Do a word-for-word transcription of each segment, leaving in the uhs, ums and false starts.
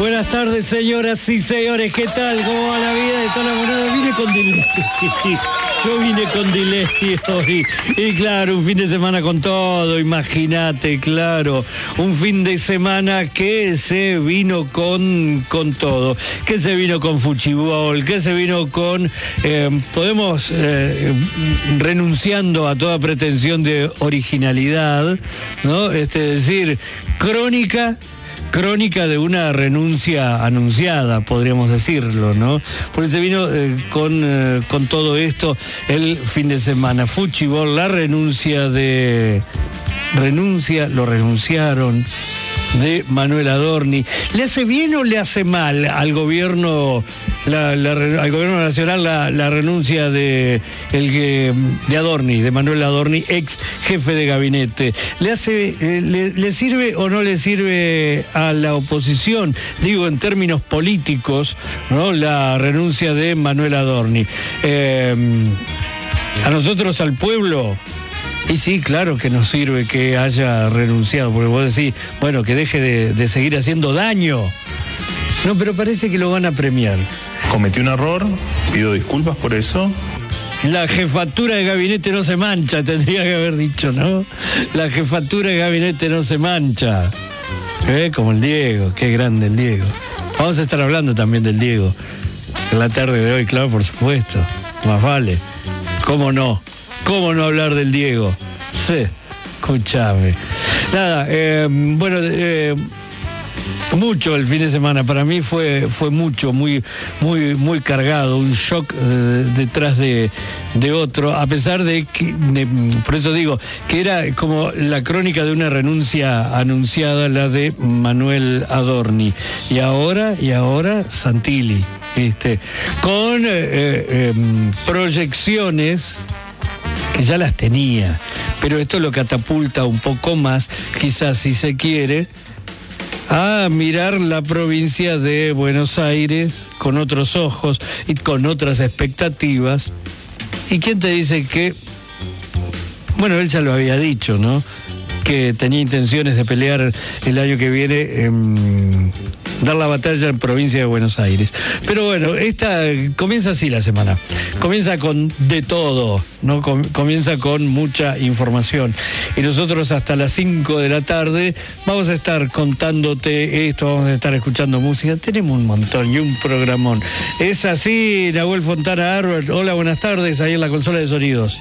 Buenas tardes, señoras y señores. ¿Qué tal? ¿Cómo va la vida de toda la moneda? Vine con delay. Yo vine con delay hoy. Y claro, un fin de semana con todo, imagínate, claro. Un fin de semana que se vino con, con todo. Que se vino con fuchibol, que se vino con... Eh, podemos, eh, renunciando a toda pretensión de originalidad, ¿no? Este, es decir, crónica... Crónica de una renuncia anunciada, podríamos decirlo, ¿no? Porque se vino eh, con, eh, con todo esto el fin de semana. Fuchibol, la renuncia de... Renuncia, lo renunciaron, de Manuel Adorni. ¿Le hace bien o le hace mal al gobierno, la, la, al gobierno nacional la, la renuncia de, el, de Adorni, de Manuel Adorni, ex jefe de gabinete? ¿Le hace, eh, le, le sirve o no le sirve a la oposición? Digo, en términos políticos, ¿no? La renuncia de Manuel Adorni. Eh, a nosotros, al pueblo... Y sí, claro que nos sirve que haya renunciado, porque vos decís, bueno, que deje de, de seguir haciendo daño. No, pero parece que lo van a premiar. Cometí un error, pido disculpas por eso. La jefatura de gabinete no se mancha, tendría que haber dicho, ¿no? La jefatura de gabinete no se mancha. ¿Eh? Como el Diego, qué grande el Diego. Vamos a estar hablando también del Diego en la tarde de hoy, claro, por supuesto. Más vale. ¿Cómo no? ¿Cómo no hablar del Diego? Sí, escúchame. Nada, eh, bueno, eh, mucho el fin de semana. Para mí fue, fue mucho, muy, muy, muy cargado, un shock eh, detrás de, de otro, a pesar de que, de, por eso digo, que era como la crónica de una renuncia anunciada, la de Manuel Adorni. Y ahora, y ahora, Santilli, ¿viste? Con eh, eh, proyecciones... que ya las tenía, pero esto lo catapulta un poco más, quizás si se quiere, a mirar la provincia de Buenos Aires con otros ojos y con otras expectativas. ¿Y quién te dice que, bueno, él ya lo había dicho, ¿no?, que tenía intenciones de pelear el año que viene, eh, dar la batalla en provincia de Buenos Aires? Pero bueno, esta comienza así la semana. Comienza con de todo, ¿no? Comienza con mucha información. Y nosotros hasta las cinco de la tarde vamos a estar contándote esto, vamos a estar escuchando música. Tenemos un montón y un programón. Es así, Nahuel Fontana Arbert. Hola, buenas tardes, ahí en la consola de sonidos.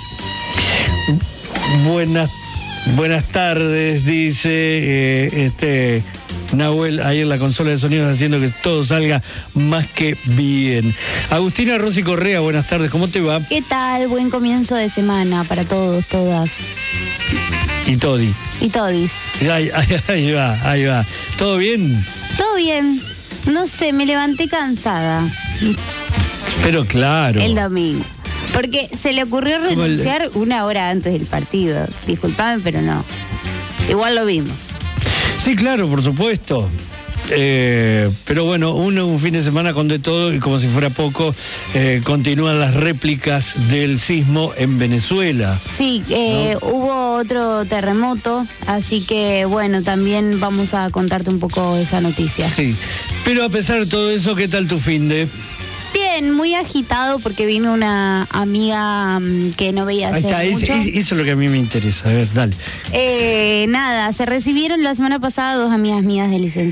Buenas Buenas tardes, dice eh, este Nahuel ahí en la consola de sonidos, haciendo que todo salga más que bien. Agustina Rossi Correa, buenas tardes, ¿cómo te va? ¿Qué tal? Buen comienzo de semana para todos, todas. Y Todi. Y Todis. Ahí, ahí, ahí va, ahí va. ¿Todo bien? Todo bien. No sé, me levanté cansada. Pero claro. El domingo. Porque se le ocurrió renunciar una hora antes del partido. Disculpame, pero no. Igual lo vimos. Sí, claro, por supuesto. Eh, pero bueno, uno, un fin de semana con de todo, y como si fuera poco, eh, continúan las réplicas del sismo en Venezuela. Sí, eh, ¿no? Hubo otro terremoto, así que bueno, también vamos a contarte un poco esa noticia. Sí, pero a pesar de todo eso, ¿qué tal tu fin de...? Bien, muy agitado porque vino una amiga um, que no veía hace Ahí está, mucho. Es, es, eso es lo que a mí me interesa. A ver, dale. Eh, nada, se recibieron la semana pasada dos amigas mías de licenciatura.